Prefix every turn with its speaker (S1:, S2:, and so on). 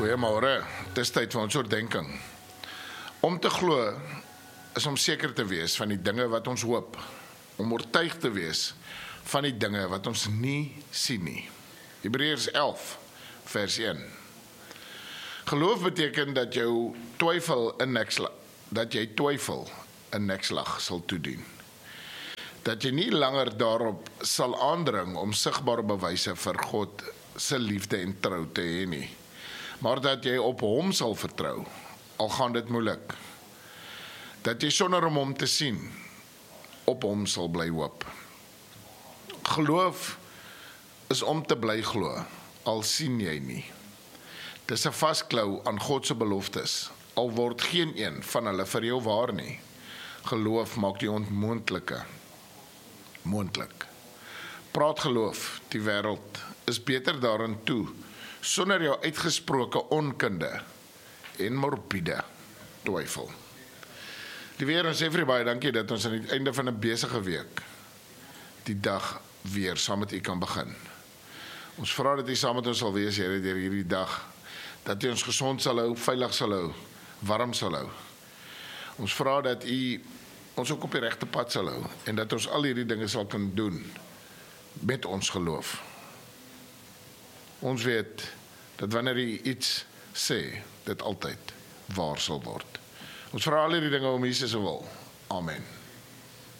S1: Goeiemôre, dis tyd vir ons oordeenking. Om te glo is om seker te wees van die dinge wat ons hoop, om oortuig te wees van die dinge wat ons nie sien nie. Hebreërs 11 vers 1. Geloof beteken dat jy twyfel 'n nekslag sal toedien. Dat jy nie langer daarop sal aandring om sigbare bewyse vir God se liefde en trou te hê nie, maar dat jy op hom sal vertrou, al gaan dit moeilik. Dat jy sonder om hom te sien, op hom sal bly hoop. Geloof is om te bly glo, al sien jy nie. Dis 'n vasklou aan God se beloftes, al word geen een van hulle vir jou waar nie. Geloof maak die onmoontlike moontlik. Praat geloof, die wêreld is beter daarin toe, sonder jou uitgesproke onkunde en morbiede twyfel. Liewe Here, ons sê vir U baie dankie dat ons aan die einde van 'n besige week die dag weer saam met U kan begin. Ons vra dat U saam met ons sal wees, Here, deur hierdie dag, dat U ons gesond sal hou, veilig sal hou, warm sal hou. Ons vra dat U ons ook op die regte pad sal hou en dat ons al hierdie dinge sal kan doen met ons geloof. Ons weet dat wanneer U iets sê, dit altyd waar sal word. Ons vra al hierdie dinge om Jesus se wil. Amen.